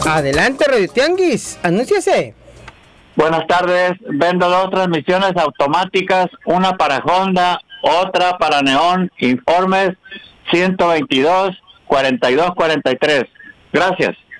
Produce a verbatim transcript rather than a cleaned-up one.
Adelante, Radio Tianguis, anúnciase. Buenas tardes, vendo dos transmisiones automáticas, una para Honda, otra para Neón. Informes ciento veintidós, cuarenta y dos, cuarenta y tres. Gracias.